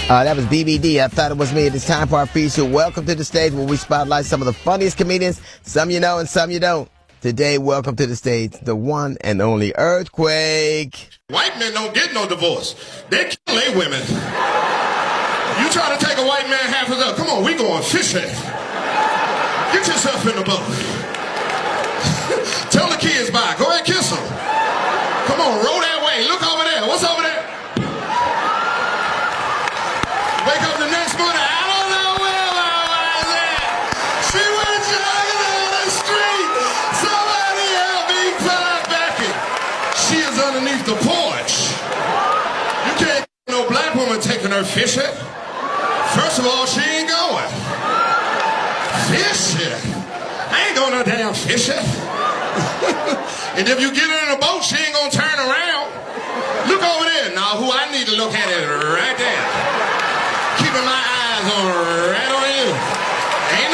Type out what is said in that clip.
That was BBD. I thought it was me. It is time for our feature. Welcome to the stage where we spotlight some of the funniest comedians. Some you know and some you don't. Today, welcome to the stage, the one and only Earthquake. White men don't get no divorce. They kill their women. You try to take a white man half of up. Come on, we going fishing. Get yourself in the boat. Tell the kids bye. Go ahead, kiss them. Come on, roll that way. Look over there. What's over there? Wake up the next morning. I don't know where my wife is at. She went jogging down the street. Somebody help me find Becky. She is underneath the porch. You can't get no black woman taking her fishing. First of all, she ain't going. Fishing? I ain't going no damn fishing. And if you get her in a boat, she ain't gonna turn around. Look over there. Now, who I need to look at is right there. Keeping my eyes on right on you. Ain't